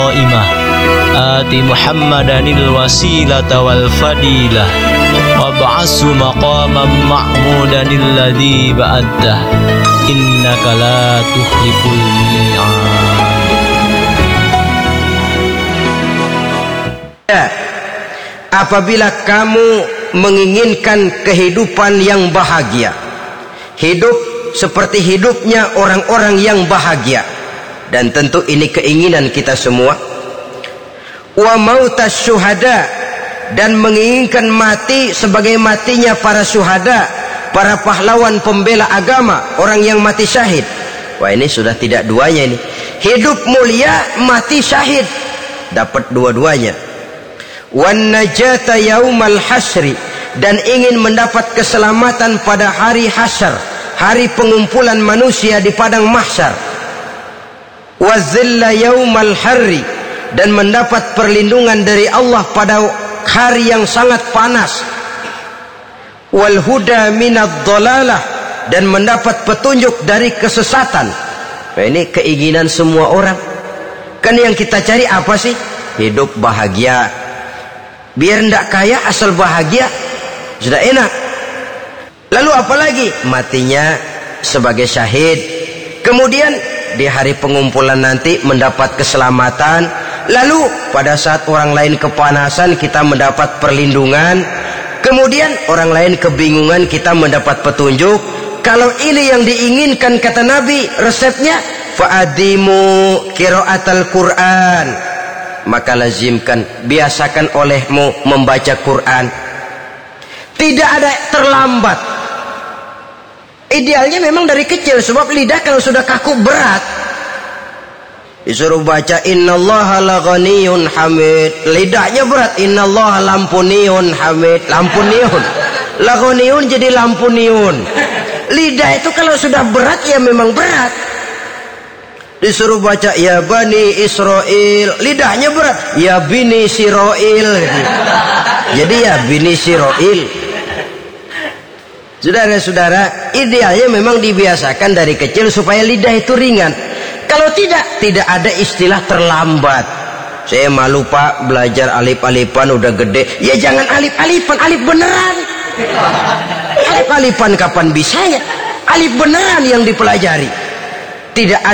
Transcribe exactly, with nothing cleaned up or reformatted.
Imah ati Muhammadanil wasilata wal fadilah wa ba'asu maqaman ma'mudanil ladzi ba'addah innaka la tukhliful mi'ad. Apabila kamu menginginkan kehidupan yang bahagia, hidup seperti hidupnya orang-orang yang bahagia, dan tentu ini keinginan kita semua, wa mautas syuhada, dan menginginkan mati sebagai matinya para syuhada, para pahlawan pembela agama, orang yang mati syahid. Wah, ini sudah tidak duanya ini. Hidup mulia, mati syahid, dapat dua-duanya. Wan najata yaumal hasri, dan ingin mendapat keselamatan pada hari hasyar, hari pengumpulan manusia di padang mahsyar. Wa zilla yaumal harri, dan mendapat perlindungan dari Allah pada hari yang sangat panas. Wal huda minad dhalalah, dan mendapat petunjuk dari kesesatan. Nah, ini keinginan semua orang. Kan yang kita cari apa sih? Hidup bahagia. Biar ndak kaya asal bahagia sudah enak. Lalu apalagi? Matinya sebagai syahid. Kemudian di hari pengumpulan nanti mendapat keselamatan. Lalu pada saat orang lain kepanasan kita mendapat perlindungan. Kemudian orang lain kebingungan kita mendapat petunjuk. Kalau ini yang diinginkan kata Nabi, resepnya fa'adimu qiraatal Quran, maka lazimkan, biasakan olehmu membaca Quran. Tidak ada terlambat. Idealnya memang dari kecil, sebab lidah kalau sudah kaku berat, disuruh baca innallaha laghaniyun hamid, lidahnya berat. Innallaha lampuniyun hamid, lampuniyun, laghaniyun jadi lampuniyun. Lidah itu kalau sudah berat ya memang berat. Disuruh baca ya bani Israel, lidahnya berat. Ya bini Siroil, jadi ya bini Siroil. Saudara-saudara, idealnya memang dibiasakan dari kecil supaya lidah itu ringan. Kalau tidak, tidak ada istilah terlambat. Saya malu pak, belajar alif-alifan udah gede. Ya jangan alif-alifan, alif beneran. Alif-alifan kapan bisanya? Alif beneran yang dipelajari. Tidak ada